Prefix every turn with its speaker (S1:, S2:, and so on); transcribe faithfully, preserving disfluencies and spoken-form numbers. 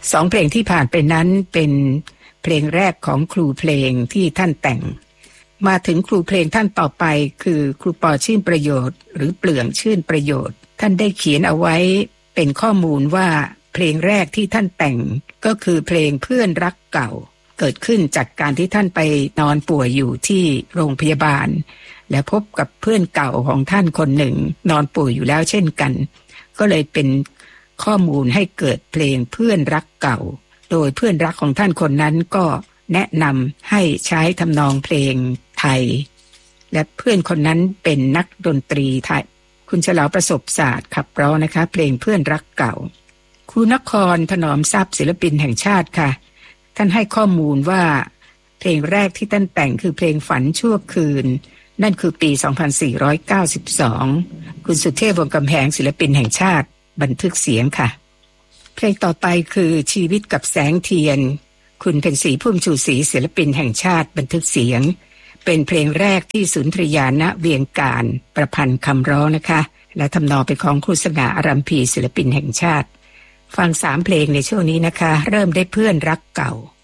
S1: สองเพลงที่ผ่านไปนั้นเป็นเพลงแรกของครูเพลงที่ท่านแต่งมาถึงครูเพลงท่านต่อไปคือครูปอชื่นประโยชน์หรือเปลืองชื่นประโยชน์ท่านได้เขียนเอาไว้เป็นข้อมูลว่าเพลงแรกที่ท่านแต่งก็คือเพลงเพื่อนรักเก่าเกิดขึ้นจากการที่ท่านไปนอนป่วยอยู่ที่โรงพยาบาลและพบกับเพื่อนเก่าของท่านคนหนึ่งนอนป่วยอยู่แล้วเช่นกันก็เลยเป็นข้อมูลให้เกิดเพลงเพื่อนรักเก่าโดยเพื่อนรักของท่านคนนั้นก็แนะนำให้ใช้ทำนองเพลงไทยและเพื่อนคนนั้นเป็นนักดนตรีไทยคุณฉลาวประสบศาสตร์ขับร้องนะคะเพลงเพื่อนรักเก่าครูนครถนอมทรัพย์ศิลปินแห่งชาติค่ะท่านให้ข้อมูลว่าเพลงแรกที่ท่านแต่งคือเพลงฝันชั่วคืนนั่นคือปีสองพันสี่ร้อยเก้าสิบสองคุณสุเทพวงศ์กำแหงศิลปินแห่งชาติบันทึกเสียงค่ะเพลงต่อไปคือชีวิตกับแสงเทียนคุณเพ็ญศรีพุ่มชูศรีศิลปินแห่งชาติบันทึกเสียงเป็นเพลงแรกที่สุนทรยาณเวียงการประพันธ์คำร้องนะคะและทำนองเป็นของครูสง่าอารัมพีศิลปินแห่งชาติฟังสามเพลงในช่วงนี้นะคะเริ่มได้เพื่อนรักเก่า